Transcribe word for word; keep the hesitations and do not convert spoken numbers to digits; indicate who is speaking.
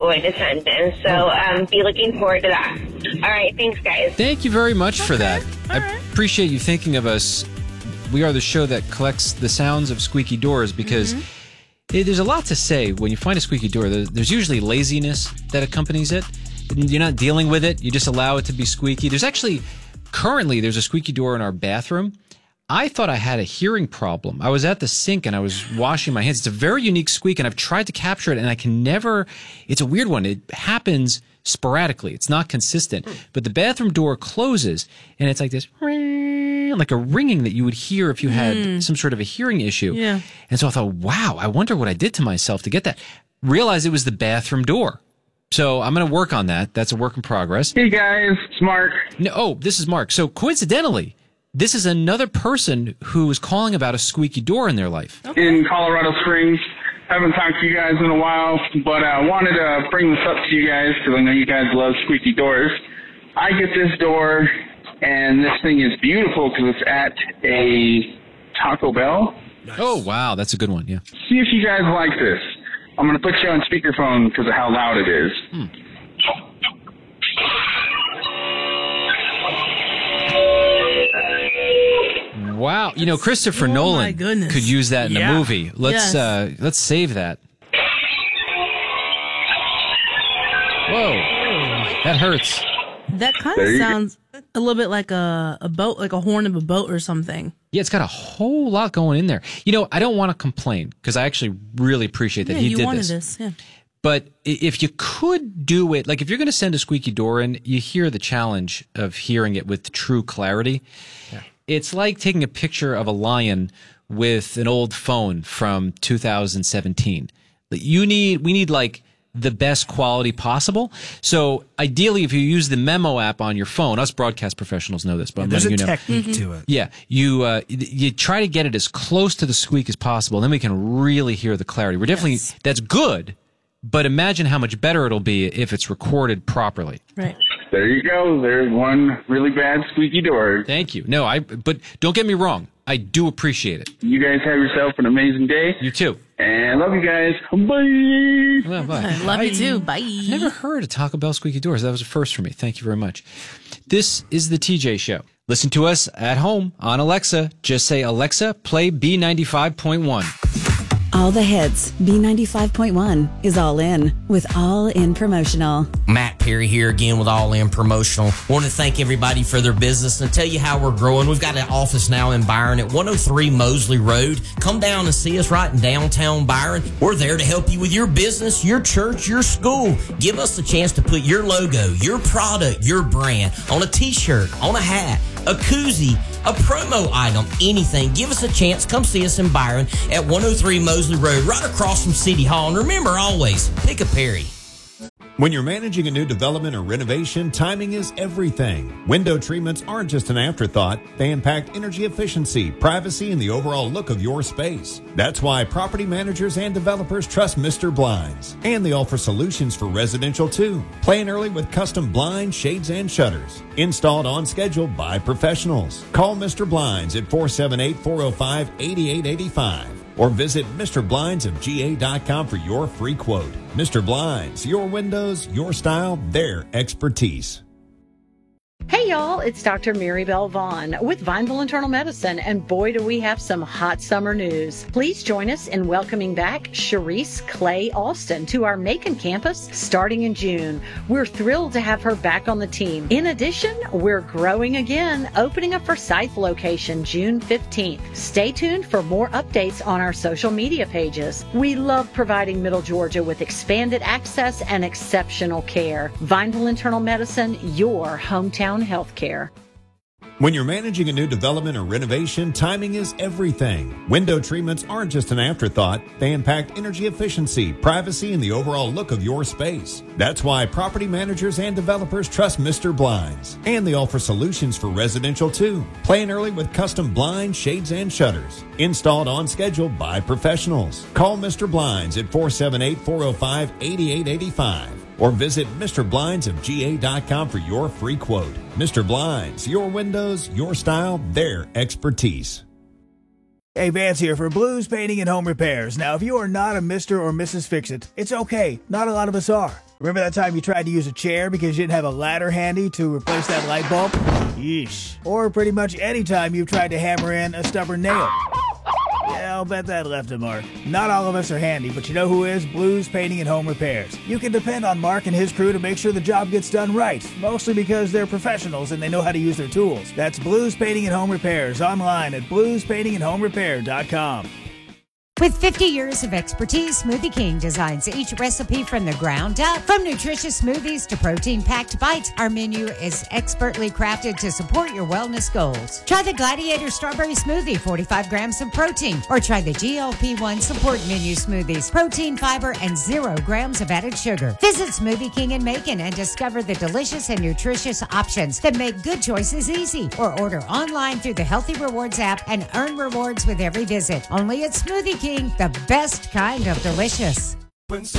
Speaker 1: going to send in. So um, be looking forward to that. All right. Thanks, guys.
Speaker 2: Thank you very much for
Speaker 3: Okay.
Speaker 2: that.
Speaker 3: All
Speaker 2: I
Speaker 3: right.
Speaker 2: appreciate you thinking of us. We are the show that collects the sounds of squeaky doors because
Speaker 3: Mm-hmm.
Speaker 2: it, there's a lot to say when you find a squeaky door. There, there's usually laziness that accompanies it. You're not dealing with it. You just allow it to be squeaky. There's actually, currently, there's a squeaky door in our bathroom. I thought I had a hearing problem. I was at the sink and I was washing my hands. It's a very unique squeak, and I've tried to capture it, and I can never. It's a weird one. It happens sporadically. It's not consistent. But the bathroom door closes, and it's like this, like a ringing that you would hear if you had some sort of a hearing issue.
Speaker 3: Yeah.
Speaker 2: And so I thought, wow, I wonder what I did to myself to get that. Realized it was the bathroom door. So I'm going to work on that. That's a work in progress.
Speaker 4: Hey guys, it's Mark.
Speaker 2: No, oh, this is Mark. So coincidentally, this is another person who is calling about a squeaky door in their life.
Speaker 4: In Colorado Springs. Haven't talked to you guys in a while, but I uh, wanted to bring this up to you guys because I know you guys love squeaky doors. I get this door, and this thing is beautiful because it's at a Taco Bell.
Speaker 2: Oh, wow. That's a good one. Yeah.
Speaker 4: See if you guys like this. I'm going to put you on speakerphone because of how loud it is.
Speaker 2: Hmm. Wow. You know, Christopher
Speaker 3: Oh, my
Speaker 2: Nolan
Speaker 3: goodness.
Speaker 2: could use that in
Speaker 3: Yeah.
Speaker 2: a movie. Let's
Speaker 3: Yes.
Speaker 2: uh, let's save that. Whoa. That hurts.
Speaker 3: That kind
Speaker 4: There
Speaker 3: of
Speaker 4: you go.
Speaker 3: sounds a little bit like a, a boat, like a horn of a boat or something.
Speaker 2: Yeah, it's got a whole lot going in there. You know, I don't want to complain because I actually really appreciate that
Speaker 3: yeah,
Speaker 2: he
Speaker 3: you
Speaker 2: did
Speaker 3: wanted
Speaker 2: this.
Speaker 3: this. Yeah.
Speaker 2: But i- if you could do it, like if you're going to send a squeaky door in, you hear the challenge of hearing it with true clarity. It's like taking a picture of a lion with an old phone from two thousand seventeen. You need, we need like the best quality possible. So ideally, if you use the Memo app on your phone, us broadcast professionals know this, but I'm
Speaker 5: There's a
Speaker 2: letting you know.
Speaker 5: technique to it.
Speaker 2: Yeah, you uh, you try to get it as close to the squeak as possible. Then we can really hear the clarity. We're definitely
Speaker 3: Yes.
Speaker 2: that's good, but imagine how much better it'll be if it's recorded properly.
Speaker 3: Right.
Speaker 4: There you go. There's one really bad squeaky door.
Speaker 2: Thank you. No, I. But don't get me wrong. I do appreciate it.
Speaker 4: You guys have yourself an amazing day.
Speaker 2: You too.
Speaker 4: And love you guys. Bye.
Speaker 2: Well, bye.
Speaker 3: I love you too. Bye.
Speaker 2: Never heard of Taco Bell squeaky doors. That was a first for me. Thank you very much. This is the T J Show. Listen to us at home on Alexa. Just say, Alexa, play B ninety-five point one.
Speaker 6: All the hits. B ninety-five point one is all in with All In Promotional.
Speaker 7: Matt Perry here again with All In Promotional. Want to thank everybody for their business and tell you how we're growing. We've got an office now in Byron at one oh three Mosley Road. Come down and see us right in downtown Byron. We're there to help you with your business, your church, your school. Give us a chance to put your logo, your product, your brand on a t-shirt, on a hat, a koozie, a promo item, anything. Give us a chance. Come see us in Byron at one oh three Mosley Road, right across from City Hall. And remember always, pick a Perry.
Speaker 8: When you're managing a new development or renovation, timing is everything. Window treatments aren't just an afterthought. They impact energy efficiency, privacy, and the overall look of your space. That's why property managers and developers trust Mister Blinds. And they offer solutions for residential too. Plan early with custom blinds, shades, and shutters. Installed on schedule by professionals. Call Mister Blinds at four seven eight, four oh five, eight eight eight five. Or visit Mister Blinds of G A dot com for your free quote. Mister Blinds, your windows, your style, their expertise.
Speaker 9: Hey y'all, it's Doctor Maribel Vaughn with Vineville Internal Medicine, and boy do we have some hot summer news. Please join us in welcoming back Sharice Clay Alston to our Macon campus starting in June. We're thrilled to have her back on the team. In addition, we're growing again, opening a Forsyth location June fifteenth. Stay tuned for more updates on our social media pages. We love providing Middle Georgia with expanded access and exceptional care. Vineville Internal Medicine, your hometown healthcare.
Speaker 8: When you're managing a new development or renovation, timing is everything. Window treatments aren't just an afterthought. They impact energy efficiency, privacy, and the overall look of your space. That's why property managers and developers trust Mister Blinds. And they offer solutions for residential too. Plan early with custom blinds, shades, and shutters. Installed on schedule by professionals. Call Mister Blinds at four seven eight, four oh five, eight eight eight five. Or visit Mister Blinds of G A dot com for your free quote. Mister Blinds, your windows, your style, their expertise.
Speaker 5: Hey, Vance here for Blues Painting and Home Repairs. Now, if you are not a Mister or Missus Fix-It, it's okay. Not a lot of us are. Remember that time you tried to use a chair because you didn't have a ladder handy to replace that light bulb? Yeesh. Or pretty much any time you've tried to hammer in a stubborn nail. Yeah, I'll bet that left a mark. Not all of us are handy, but you know who is? Blues Painting and Home Repairs. You can depend on Mark and his crew to make sure the job gets done right, mostly because they're professionals and they know how to use their tools. That's Blues Painting and Home Repairs, online at blues painting and home repair dot com.
Speaker 10: With fifty years of expertise, Smoothie King designs each recipe from the ground up. From nutritious smoothies to protein-packed bites, our menu is expertly crafted to support your wellness goals. Try the Gladiator Strawberry Smoothie, forty-five grams of protein, or try the G L P one Support Menu Smoothies, protein, fiber, and zero grams of added sugar. Visit Smoothie King in Macon and discover the delicious and nutritious options that make good choices easy. Or order online through the Healthy Rewards app and earn rewards with every visit. Only at Smoothie King. The best kind of delicious.